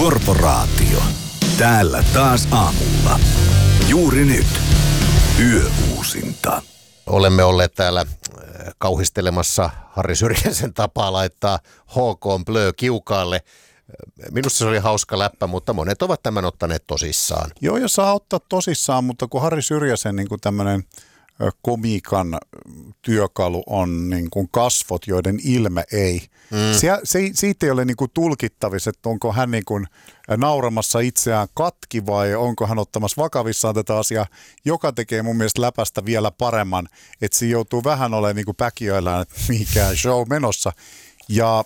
Korporaatio. Täällä taas aamulla. Juuri nyt. Yöuusinta. Olemme olleet täällä kauhistelemassa Harri Syrjäsen tapaa laittaa HK Blö kiukaalle. Minusta se oli hauska läppä, mutta monet ovat tämän ottaneet tosissaan. Joo, ja saa ottaa tosissaan, mutta kun Harri Syrjäsen niin kuin tämmöinen komiikan työkalu on niin kuin kasvot, joiden ilme ei. Siitä ei ole niin kuin tulkittavissa, että onko hän niin kuin nauramassa itseään katki vai onko hän ottamassa vakavissaan tätä asiaa, joka tekee mun mielestä läpästä vielä paremman, että siinä joutuu vähän olemaan niin kuin päkiöillään, että mikä show menossa. Ja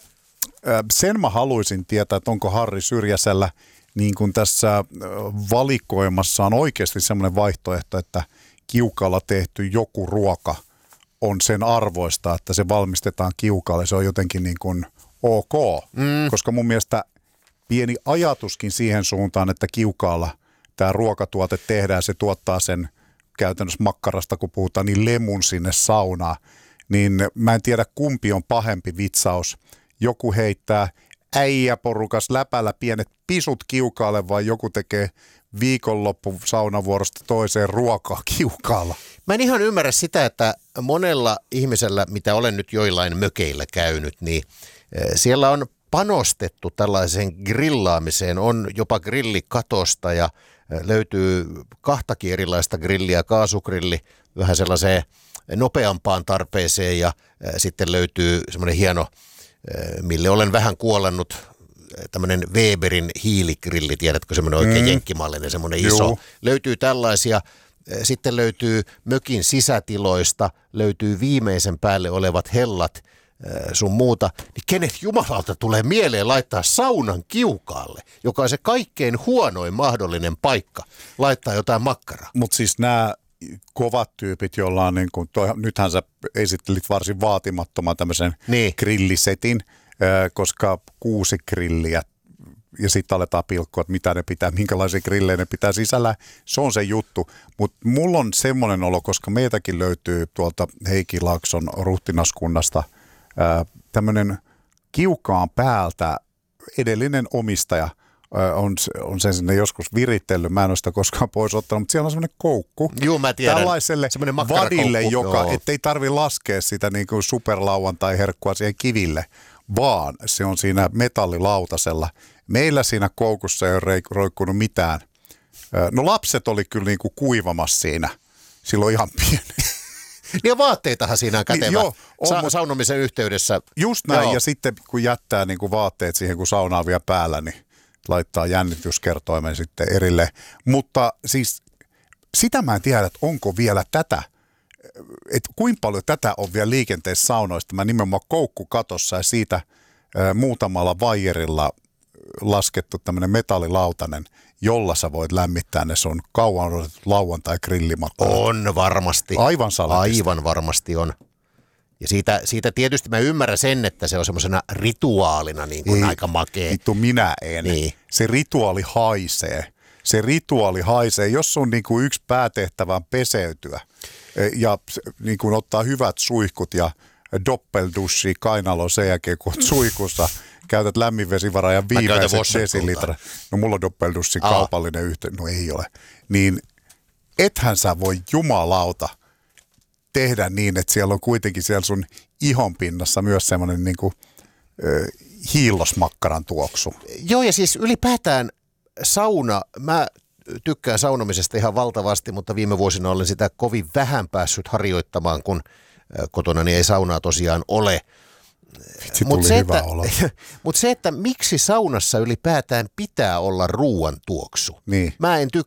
sen mä haluaisin tietää, että onko Harri Syrjäsellä niin kuin tässä valikoimassa on oikeasti semmoinen vaihtoehto, että kiukaalla tehty joku ruoka on sen arvoista, että se valmistetaan kiukaalle. Se on jotenkin niin kuin ok, koska mun mielestä pieni ajatuskin siihen suuntaan, että kiukaalla tämä ruokatuote tehdään, se tuottaa sen käytännössä makkarasta, kun puhutaan, niin lemun sinne saunaan. Niin mä en tiedä, kumpi on pahempi vitsaus. Joku heittää äijäporukas läpällä pienet pisut kiukaalle, vai joku tekee viikonloppu saunavuorosta toiseen ruokaa kiukaalla. Mä en ihan ymmärrä sitä, että monella ihmisellä, mitä olen nyt joillain mökeillä käynyt, niin siellä on panostettu tällaiseen grillaamiseen. On jopa grillikatosta ja löytyy kahtakin erilaista grilliä, kaasugrilli vähän sellaiseen nopeampaan tarpeeseen ja sitten löytyy semmoinen hieno, mille olen vähän kuolannut, tämmöinen Weberin hiiligrilli, tiedätkö, semmoinen oikein jenkkimallinen, semmoinen iso. Juu. Löytyy tällaisia, sitten löytyy mökin sisätiloista, löytyy viimeisen päälle olevat hellat sun muuta. Niin kenet jumalauta tulee mieleen laittaa saunan kiukaalle, joka on se kaikkein huonoin mahdollinen paikka laittaa jotain makkaraa. Mutta siis nämä kovat tyypit, joilla on niin kuin, nythän sä esittelit varsin vaatimattoman tämmöisen grillisetin, koska 6 grilliä ja sitten aletaan pilkkoa, että mitä ne pitää, minkälaisia grillejä ne pitää sisällä. Se on se juttu, mutta mulla on semmoinen olo, koska meiltäkin löytyy tuolta Heikki Laakson ruhtinaskunnasta tämmöinen kiukaan päältä edellinen omistaja on sen sinne joskus viritellyt. Mä en ole sitä koskaan pois ottanut, mutta siellä on semmoinen koukku. Joo, mä tiedän. Tällaiselle vadille, ettei tarvi laskea sitä niin kuin superlauantai-herkkua siihen kiville, vaan se on siinä metallilautasella. Meillä siinä koukussa ei ole roikkunut mitään. No lapset oli kyllä niin kuin kuivamassa siinä. Silloin ihan pieni. Niin vaatteitahan siinä on kätevä. Joo, saunomisen yhteydessä. Just näin, ja sitten kun jättää niin kuin vaatteet siihen, kun sauna on vielä päällä, niin laittaa jännityskertoimen sitten erille. Mutta siis sitä mä en tiedä, että onko vielä tätä, että kuinka paljon tätä on vielä liikenteessä saunoista. Mä nimenomaan koukku katossa ja siitä muutamalla vaijerilla laskettu tämmöinen metallilautanen, jolla sä voit lämmittää ne sun kauan odotetut lauantai-grillimakkarat. On varmasti. Aivan salatista. Aivan varmasti on. Ja siitä tietysti mä ymmärrän sen, että se on semmoisena rituaalina niin kuin aika makea. Vittu minä en. Niin. Se rituaali haisee. Jos sun niin kuin yksi päätehtävä on peseytyä ja niin kuin ottaa hyvät suihkut ja doppeldussia kainaloon sen jälkeen, kun oot suihkussa, käytät lämminvesivaraa ja viimeiset desilitra. No mulla on doppeldussi kaupallinen yhteen. No ei ole. Niin ethän sä voi jumalauta tehdä niin, että siellä on kuitenkin siellä sun ihonpinnassa myös semmoinen niin kuin hiillosmakkaran tuoksu. Joo, ja siis ylipäätään sauna, mä tykkään saunomisesta ihan valtavasti, mutta viime vuosina olen sitä kovin vähän päässyt harjoittamaan, kun kotona niin ei saunaa tosiaan ole. Mutta se, että miksi saunassa ylipäätään pitää olla ruuan tuoksu. Niin. Mä en